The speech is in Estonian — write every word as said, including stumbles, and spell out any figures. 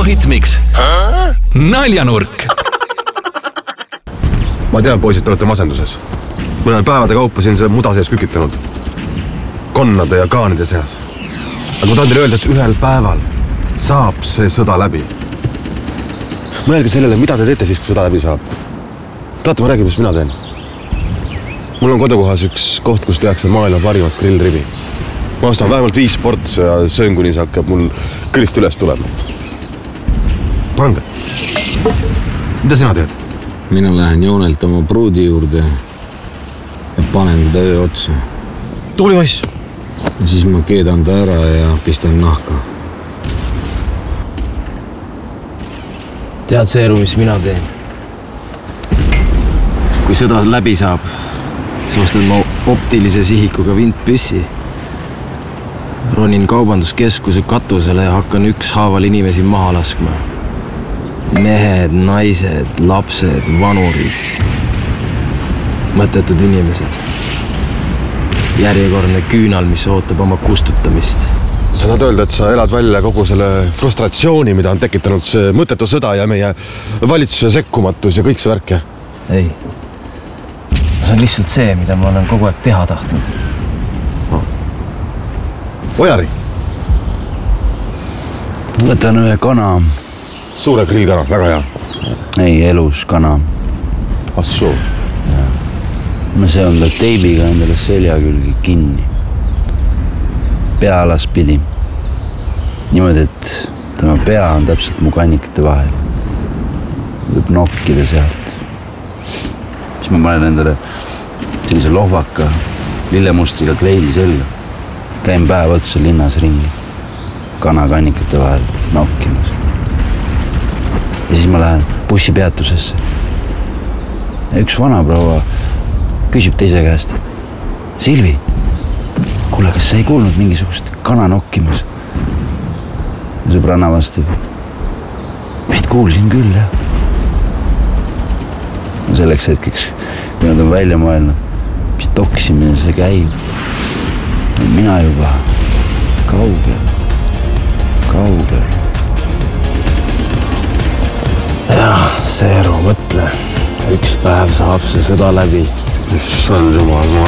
ritmiks naljanurk. Ma tean, poisid, te olete masenduses. Ma olen päevade kaupa siin see muda sees kükitanud. Konnade ja kaanide seas. Aga ma tahan teile öelda, et ühel päeval saab see sõda läbi. Mõelge sellele, mida te teete siis, kui sõda läbi saab. Tahate ma räägin, mis mina teen? Mul on kodukohas üks koht, kus tehakse maailma parimat grillribi. Ma ostan vähemalt viis portsu ja söön, kuni see hakkab mul kõrist üles tulema. Pange. Mida sina teed? Mina lähen joonelt oma pruudi juurde ja panen teda öö otsa. Tuuli vass. Ja siis ma keedan ta ära ja pistan nahka. Tead seeru, mis mina teen? Kui sõda läbi saab, siis ostan ma optilise sihikuga vintpüssi. Ronin kaubanduskeskuse katusele ja hakkan ükshaaval inimesi maha laskma. Mehed, naised, lapsed, vanurid. Mõttetud inimesed. Järjekordne küünal, mis ootab oma kustutamist. Sa tahad öelda, et sa elad välja kogu selle frustratsiooni, mida on tekitanud see mõttetu sõda ja meie valitsuse sekkumatus ja kõik see värk, jah? Ei. See on lihtsalt see, mida ma olen kogu aeg teha tahtnud. No. Ojari? Võtan ühe kana. Suure grillkana, väga hea. Ei, elus kana. Assoo. Ma seon ta teibiga endale selja külgi kinni. Peaalas pidi. Niimoodi, et tema pea on täpselt mu kannikate vahel. Võib nokkida sealt. Siis ma panen endale sellise lohvaka lillemustriga kleidi selga. Käin päev otsa linnas ringi. Kana kannikate vahel nokkimas. Ja siis ma lähen bussipeatusesse. Ja üks vanaproua küsib teise käest. Silvi, kuule, kas sa ei kuulnud mingisugust kana nokkimas? Ja sõbranna vastab. Vist kuulsin küll, jah. Ja selleks hetkeks, kui nad on välja mõelnud, mis toksimine see käib. Ja mina juba kaugel, kaugel. Jah, seeru, mõtle. Üks päev saab see sõda läbi. Issand jumal, ma